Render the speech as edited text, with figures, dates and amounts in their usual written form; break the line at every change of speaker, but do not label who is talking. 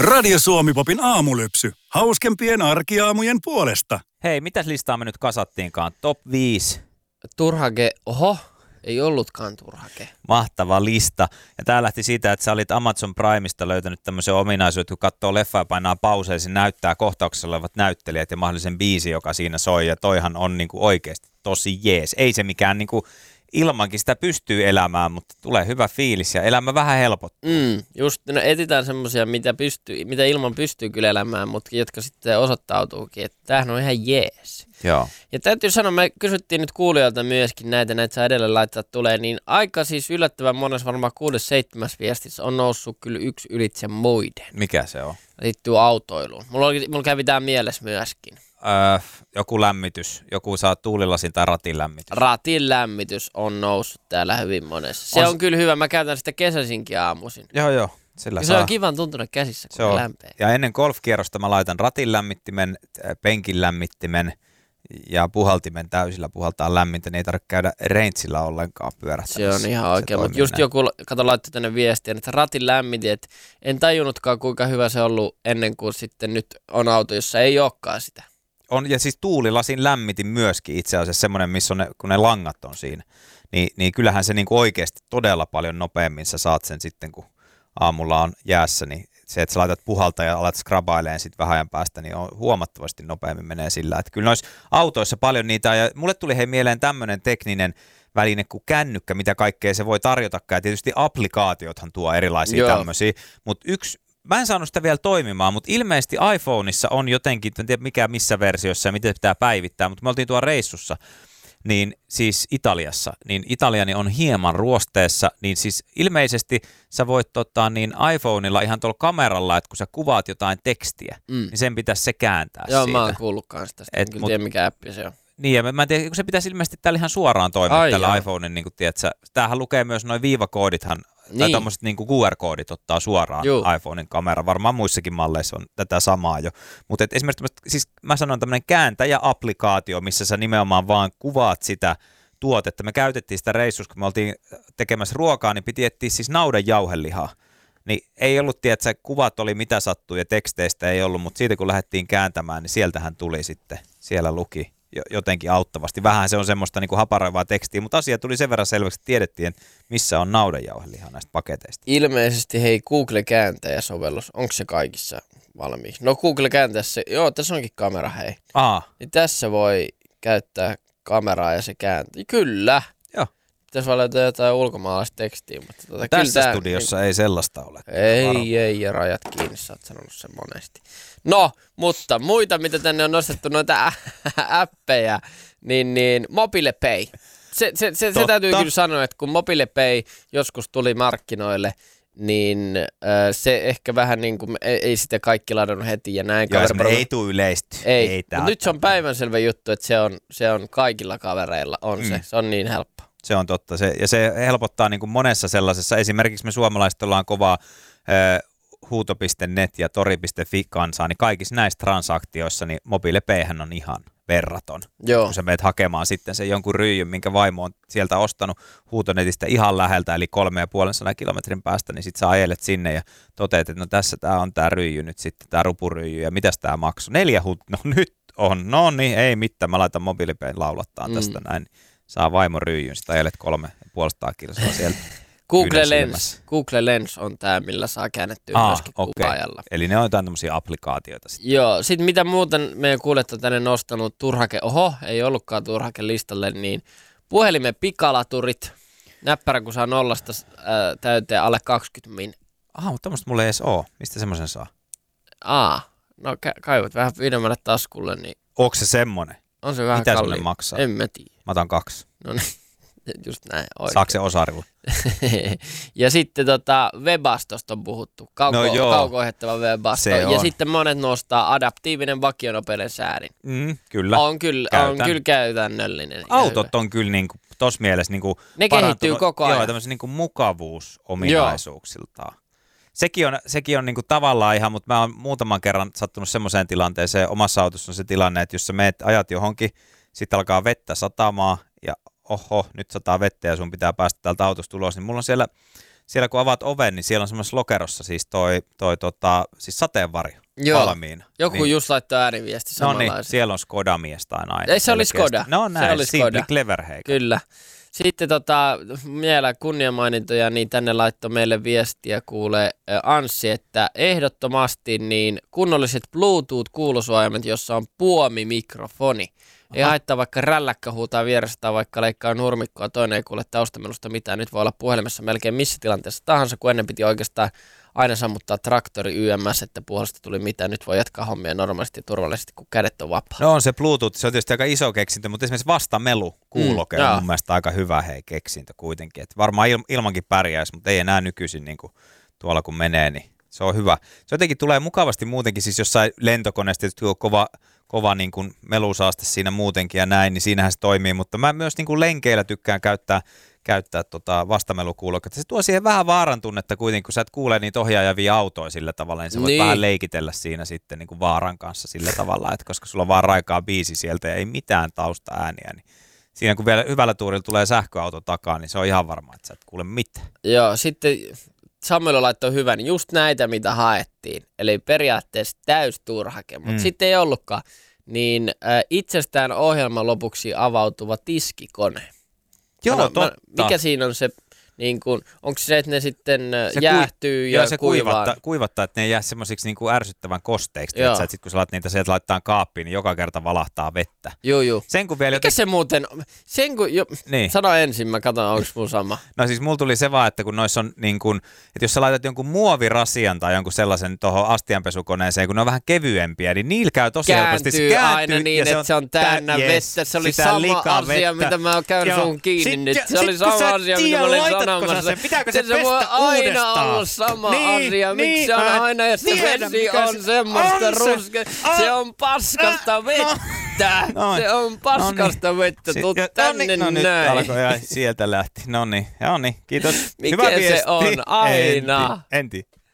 Radio Suomi-popin aamulypsy. Hauskempien arkiaamujen puolesta.
Hei, mitäs listaa me nyt kasattiinkaan? Top 5.
Turhake, oho, ei ollutkaan turhake.
Mahtava lista. Ja tää lähti siitä, että sä olit Amazon Primeista löytänyt tämmöisen ominaisuuden, että kun katsoo leffaa ja painaa pauseen, se näyttää kohtauksessa olevat näyttelijät ja mahdollisen biisi, joka siinä soi. Ja toihan on niinku oikeasti tosi jees. Ei se mikään niinku ilmankin sitä pystyy elämään, mutta tulee hyvä fiilis ja elämä vähän helpottuu.
Just, no etsitään semmoisia, mitä ilman pystyy kyllä elämään, mutta jotka sitten osoittautuukin, että tämähän on ihan jees.
Joo.
Ja täytyy sanoa, me kysyttiin nyt kuulijoilta myöskin näitä saa edelleen laittaa tulee, niin aika siis yllättävän monessa varmaan 6-7 viestissä on noussut kyllä yksi ylitse muiden.
Mikä se on?
Liittyy autoiluun. Mulla kävi tää mielessä myöskin.
Joku lämmitys, joku saa tuulilasin tai ratin lämmitys.
Ratin lämmitys on noussut täällä hyvin monessa. Se on kyllä hyvä, mä käytän sitä kesäisinkin aamuisin.
Joo. Sillä
se
saa.
on kivan tuntunut käsissä, kun se lämpee.
Ja ennen golfkierrosta mä laitan ratin lämmittimen, penkin lämmittimen ja puhaltimen täysillä puhaltaa lämmintä, niin ei tarvitse käydä rangeillä ollenkaan pyörähtämässä.
Se on ihan oikein, mutta just joku laittoi tänne viestiä, että ratin lämmitin, että en tajunnutkaan kuinka hyvä se on ollut ennen kuin sitten nyt on auto, jossa ei olekaan sitä.
On, ja siis tuulilasin lämmitin myöskin itse asiassa semmoinen, missä on kun ne langat on siinä, niin kyllähän se niinku oikeasti todella paljon nopeammin sä saat sen sitten, kun aamulla on jäässä, niin se, että sä laitat puhaltaa ja alat skrabailemaan sitten vähän ajan päästä, niin on huomattavasti nopeammin menee sillä. Että kyllä noissa autoissa paljon niitä, ja mulle tuli mieleen tämmöinen tekninen väline kuin kännykkä, mitä kaikkea se voi tarjotakaan, ja tietysti applikaatiothan tuo erilaisia tämmöisiä, mutta mä en saanut sitä vielä toimimaan, mutta ilmeisesti iPhoneissa on jotenkin, en tiedä mikä missä versiossa ja miten pitää päivittää, mutta me oltiin tuolla reissussa, niin siis Italiassa, niin Italiani on hieman ruosteessa, niin siis ilmeisesti sä voit niin iPhoneilla ihan tuolla kameralla, että kun sä kuvaat jotain tekstiä, niin sen pitäisi se kääntää siitä.
Joo, mä oon kuullutkaan sitä, en kyllä tiedä mikä appi se on.
Niin, ja mä en tiedä, kun se pitäisi ilmeisesti täällä ihan suoraan toimia tällä iPhonein, niin kuin tiedät sä, tämähän lukee myös noin viivakoodithan, tai tommoset niin kuin QR-koodit ottaa suoraan iPhonein kamera. Varmaan muissakin malleissa on tätä samaa jo. Mutta esimerkiksi siis mä sanon tämmöinen kääntäjä-applikaatio, missä sä nimenomaan vaan kuvaat sitä tuotetta. Me käytettiin sitä reissussa, kun me oltiin tekemässä ruokaa, niin piti etsiä siis naudan jauhelihaa. Niin ei ollut, tiedätkö, kuvat oli mitä sattuu ja teksteistä ei ollut, mutta siitä kun lähdettiin kääntämään, niin sieltähän tuli sitten, siellä luki jotenkin auttavasti. Vähän se on semmoista niin kuin haparoivaa tekstiä, mutta asia tuli sen verran selväksi, että tiedettiin, missä on naudanjauhelihaa näistä paketeista.
Ilmeisesti Google-kääntäjä-sovellus, onko se kaikissa valmiiksi? No Google-kääntäjässä, tässä onkin kamera, hei. Niin tässä voi käyttää kameraa ja se kääntää. Kyllä. Joo. Pitäisi vaan löytää jotain ulkomaalaista tekstiä. Mutta
tässä studiossa ei sellaista ole.
Ei, ja rajat kiinni, sä oot sanonut sen monesti. No, mutta muita, mitä tänne on nostettu, noita appeja, niin MobilePay. Se täytyy kyllä sanoa, että kun MobilePay joskus tuli markkinoille, niin se ehkä vähän niin kuin, ei sitä kaikki ladannut heti ja näin.
Joo, ei tule yleisesti.
Ei nyt se on päivänselvä juttu, että se on kaikilla kavereilla, se on niin helppo.
Se on totta, ja se helpottaa niin kuin monessa sellaisessa, esimerkiksi me suomalaiset ollaan kovaa huuto.net ja tori.fi kansaa, niin kaikissa näissä transaktioissa niin MobilePayhän on ihan verraton. Joo. Kun sä menet hakemaan sitten sen jonkun ryijyn, minkä vaimo on sieltä ostanut huutonetistä ihan läheltä, eli 350 kilometrin päästä, niin sit sä ajelet sinne ja toteat, että no tässä tää on tää ryijy nyt sitten, tää rupuryijy, ja mitäs tää maksoi? 4 no nyt on, no niin, ei mitään, mä laitan MobilePayn laulattaa tästä näin, saa vaimo ryijyn, sit ajelet 350 kilsaa sieltä.
Google Lens on tämä, millä saa käännettyä myöskin kuvaajalla.
Eli ne on jotain tämmöisiä applikaatioita sitten.
Joo, sitten mitä muuten meidän kuulijat on tänne nostanut turhake, ei ollutkaan turhake listalle, niin puhelimen pikalaturit, näppärä kun saa 0 täyteen alle 20 min.
Mutta tämmöistä mulla ei edes ole. Mistä semmoisen saa?
No kaivat vähän pidemmälle taskulle, niin...
Onko se semmonen?
On se vähän
mitä
kalliin.
Mitä maksaa?
En mä tiedä.
Mä otan 2.
No niin. Just näin. Oikein.
Saako se osarilla?
Ja sitten Webastosta on puhuttu. Kauko-ohjattava Webasto. Ja sitten monet nostaa adaptiivinen vakionopeuden säädin.
Kyllä.
On kyllä käytännöllinen.
Autot on kyllä niinku, tossa mielessä niinku
ne kehittyy koko ajan.
Joo, tämmöisen niinku mukavuusominaisuuksiltaan. Sekin on niinku tavallaan ihan, mutta mä oon muutaman kerran sattunut semmoiseen tilanteeseen. Omassa autossa on se tilanne, että jos sä ajat johonkin, sitten alkaa vettä satamaan ja nyt sataa vettä ja sun pitää päästä täältä autosta ulos, niin mulla on siellä siellä kun avaat oven, niin siellä on semmoisessa lokerossa siis siis sateenvarjo valmiina.
Joku niin. Just laittoi ääniviesti samanlaisen.
No niin, siellä on Skoda-mies tai nainen.
Ei, se oli Skoda.
No näin,
se oli
Simply Clever heikä.
Kyllä. Sitten vielä kunniamainintoja, niin tänne laittoi meille viestiä kuulee Anssi, että ehdottomasti niin kunnolliset Bluetooth-kuulosuojaimet, jossa on puomimikrofoni. Ei haittaa vaikka rälläkkä huutaa vieressä tai vaikka leikkaa nurmikkoa, toinen ei kuule taustamelusta mitään. Nyt voi olla puhelimessa melkein missä tilanteessa tahansa, kun ennen piti oikeastaan aina sammuttaa traktori YMS, että puolesta tuli mitään. Nyt voi jatkaa hommia normaalisti ja turvallisesti, kun kädet on vapaa.
No on se Bluetooth, se on tietysti aika iso keksintö, mutta esimerkiksi vastamelu kuuloke on mun mielestä aika hyvä keksintö kuitenkin. Et varmaan ilmankin pärjäisi, mutta ei enää nykyisin niin kuin tuolla kun menee, niin se on hyvä. Se jotenkin tulee mukavasti muutenkin, siis jossain lentokoneesta, että kova niin kuin melusaaste siinä muutenkin ja näin, niin siinähän se toimii, mutta mä myös niin kuin lenkeillä tykkään käyttää vastamelukuuloketta. Se tuo siihen vähän vaaran tunnetta kuitenkin, kun sä et kuule niitä ohjaajavia autoja sillä tavalla, niin sä voit vähän leikitellä siinä sitten niin kuin vaaran kanssa sillä tavalla, että koska sulla vaan raikaa biisi sieltä ja ei mitään taustaääniä, niin siinä kun vielä hyvällä tuurilla tulee sähköauto takaa, niin se on ihan varma, että sä et kuule mitään. Joo,
sitten Samuel laittoi hyvän, niin just näitä mitä haettiin, eli periaatteessa täysturhake, mutta sitten ei ollutkaan, niin itsestään ohjelman lopuksi avautuva tiskikone.
Joo, totta.
Mikä siinä on se, niin kuin, onko se, että ne sitten jäähtyy ja
se kuivattaa, että ne ei jää semmoisiksi niin kuin ärsyttävän kosteiksi. Että sitten kun sä laat niitä sieltä laittaa kaappiin, niin joka kerta valahtaa vettä.
Joo.
Sen kun vielä
mikä se muuten, niin. Sano ensin, mä katson, onko mun sama.
No siis mulla tuli se vaan, että kun noissa on niin kuin, että jos sä laitat jonkun muovirasian tai jonkun sellaisen tuohon astianpesukoneeseen, kun ne on vähän kevyempiä, niin niillä käy tosi helposti. Se kääntyy
aina niin, että se on täynnä vettä. Se oli sama asia, mitä mä käyn sun kiinni nyt. Se oli sama asia, mitä mä olin sanomassa.
Pitääkö se
pestä
uudestaan?
Se voi aina olla sama asia. Miksi on aina, että vesi on semmoista ruskea. Se on paskasta vettä. Se on paskasta vettä. Tuu tänne näin.
No nyt alkoi ja sieltä lähti. No niin, kiitos.
Mikä se on aina?
Enti.